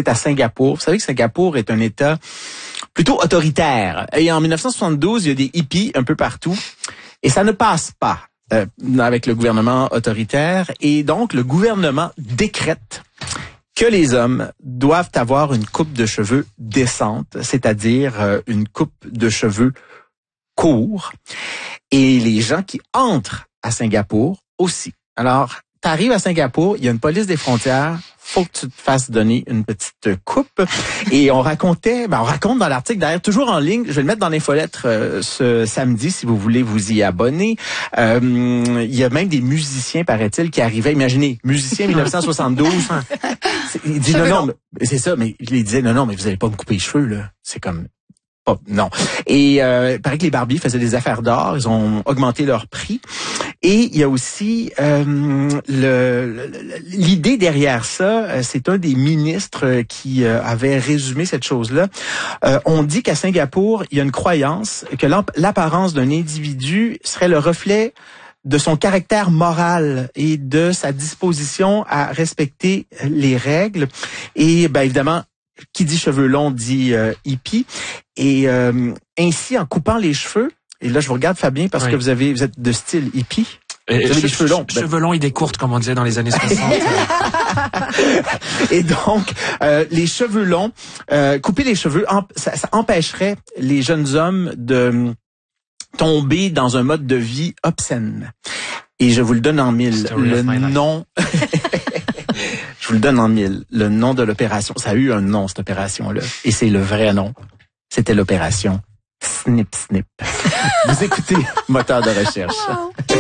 c'est à Singapour. Vous savez que Singapour est un État plutôt autoritaire. Et en 1972, il y a des hippies un peu partout. Et ça ne passe pas avec le gouvernement autoritaire. Et donc, le gouvernement décrète que les hommes doivent avoir une coupe de cheveux décente, c'est-à-dire une coupe de cheveux courts. Et les gens qui entrent à Singapour aussi. Alors, tu arrives à Singapour, il y a une police des frontières, faut que tu te fasses donner une petite coupe. Et on raconte dans l'article derrière, toujours en ligne, je vais le mettre dans l'infolettre ce samedi si vous voulez vous y abonner. Il y a même des musiciens, paraît-il, qui arrivaient. Imaginez, musicien 1972. Il dit non, mais c'est ça, mais il disait non, mais vous allez pas me couper les cheveux, là. C'est comme... Oh, non. Et il paraît que les barbiers faisaient des affaires d'or, ils ont augmenté leur prix. Et il y a aussi l'idée derrière ça, c'est un des ministres qui avait résumé cette chose-là. On dit qu'à Singapour, il y a une croyance que l'apparence d'un individu serait le reflet de son caractère moral et de sa disposition à respecter les règles. Et ben évidemment, qui dit cheveux longs dit hippie. Et ainsi, en coupant les cheveux, et là je vous regarde Fabien parce que vous êtes de style hippie. Vous avez des cheveux longs. Cheveux longs, idées courtes, comme on disait dans les années 60. Et donc, les cheveux longs, couper les cheveux, ça empêcherait les jeunes hommes de tomber dans un mode de vie obscène. Et je vous le donne en mille. Le nom... Je vous le donne en mille. Le nom de l'opération. Ça a eu un nom, cette opération-là. Et c'est le vrai nom. C'était l'opération Snip Snip. Vous écoutez Moteur de recherche.